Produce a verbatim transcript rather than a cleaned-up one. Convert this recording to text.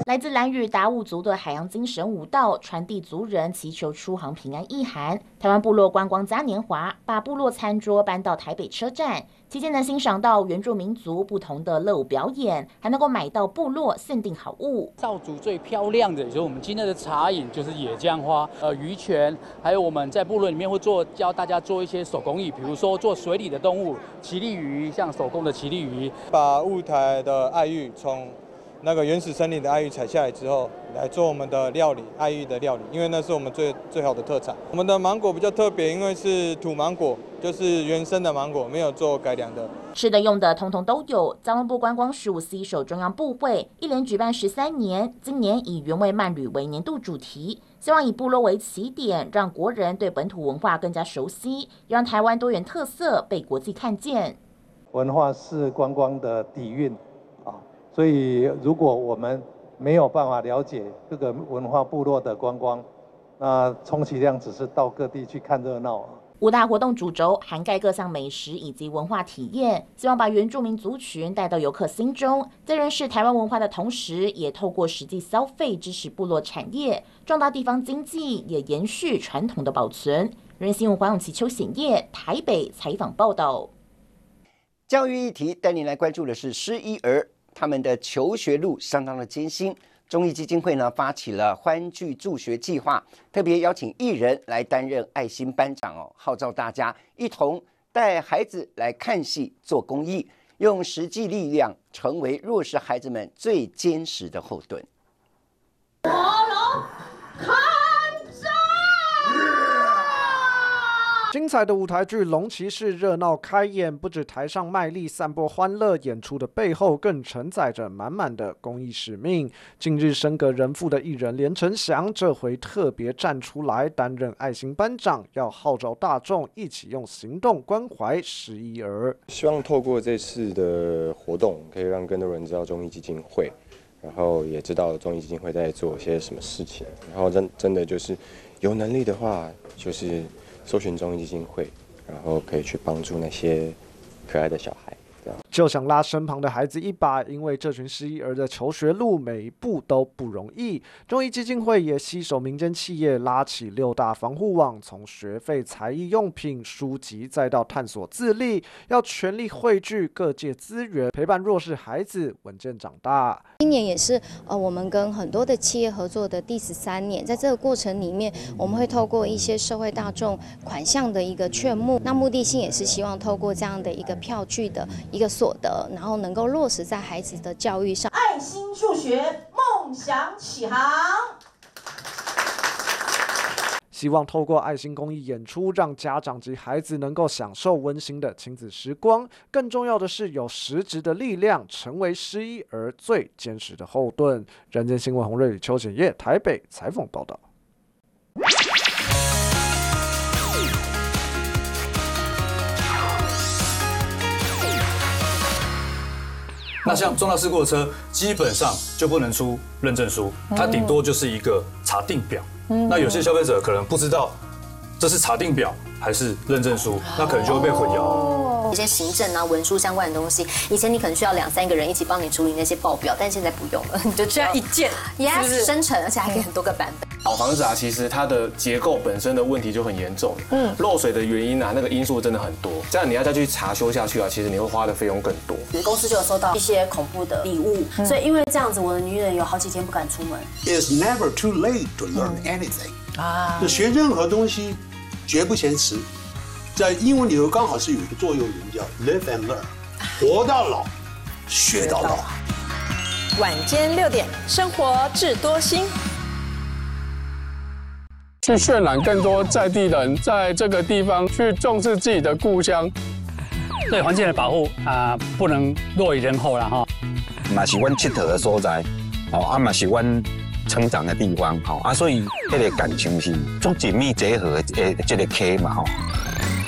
来自兰屿达悟族的海洋精神舞蹈，传递族人祈求出航平安意涵。台湾部落观光嘉年华把部落餐桌搬到台北车站，期间能欣赏到原住民族不同的乐舞表演，还能够买到部落限定好物。 少族最漂亮的，也就是我们今天的茶饮，就是野姜花、呃鱼泉，还有我们在部落里面会做教大家做一些手工艺，比如说做水里的动物，奇力鱼，像手工的奇力鱼， 把雾台的爱玉从那个原始森林的爱玉采下来之后，来做我们的料理，爱玉的料理，因为那是我们最最好的特产。我们的芒果比较特别，因为是土芒果，就是原生的芒果，没有做改良的。 吃的用的通通都有。交通部观光十五 C 首中央部会一连举办十三年，今年以原味慢旅为年度主题，希望以部落为起点，让国人对本土文化更加熟悉，也让台湾多元特色被国际看见。 文化是观光的底蕴啊，所以如果我们没有办法了解各个文化部落的观光，那充其量只是到各地去看热闹。 五大活动主轴涵盖各项美食以及文化体验，希望把原住民族群带到游客心中，在认识台湾文化的同时，也透过实际消费支持部落产业，壮大地方经济，也延续传统的保存。人新闻黄永琪、邱显业台北采访报道。 教育议题带您来关注的是失依儿，他们的求学路相当的艰辛。中义基金会呢发起了欢聚助学计划，特别邀请艺人来担任爱心班长哦，号召大家一同带孩子来看戏、做公益，用实际力量成为弱势孩子们最坚实的后盾。 火龙看战！ 精彩的舞台剧《龙骑士》热闹开演，不止台上卖力散播欢乐，演出的背后更承载着满满的公益使命。近日升格人父的艺人连承祥，这回特别站出来担任爱心班长，要号召大众一起用行动关怀失依儿。 希望透过这次的活动，可以让更多人知道中义基金会，然后也知道中义基金会在做些什么事情，然后真真的就是有能力的话，就是搜寻中义基金会，然后可以去帮助那些可爱的小孩。 就想拉身旁的孩子一把，因为这群失依儿的求学路每一步都不容易。中义基金会也携手民间企业拉起六大防护网，从学费、才艺用品、书籍，再到探索自立，要全力汇聚各界资源，陪伴弱势孩子稳健长大。 今年也是呃我们跟很多的企业合作的第十三年，在这个过程里面，我们会透过一些社会大众款项的一个劝募，那目的性也是希望透过这样的一个票据的一个所得，然后能够落实在孩子的教育上。 爱心助学，梦想起航。 希望透过爱心公益演出，让家长及孩子能够享受温馨的亲子时光。更重要的是，有实质的力量，成为失依儿最坚实的后盾。人间新闻洪瑞宇、邱显业台北采访报道。 那像重大事故的车，基本上就不能出认证书，它顶多就是一个查定表。那有些消费者可能不知道这是查定表还是认证书，那可能就会被混淆。 一些行政啊、文书相关的东西，以前你可能需要两三个人一起帮你处理那些报表，但现在不用了，你就这样一键 ，yes 生成，而且还可以很多个版本。 老房子啊，其实它的结构本身的问题就很严重，嗯，漏水的原因啊，那个因素真的很多，这样你要再去查修下去啊，其实你会花的费用更多。 公司就有收到一些恐怖的礼物，嗯、所以因为这样子，我的女人有好几天不敢出门。 It's never too late to learn anything、嗯、啊，就学任何东西绝不嫌迟。在英文里头刚好是有一个座右铭叫 Live and Learn， 活到老，学到老。 晚间六点，生活智多星。 去渲染更多在地人在这个地方去重视自己的故乡， 对环境的保护啊、呃，不能落于人后了哈。 嘛是阮佚佗的所在，哦啊嘛是阮成长的地方，吼啊，所以迄个感情是足紧密结合的这个 K 嘛吼。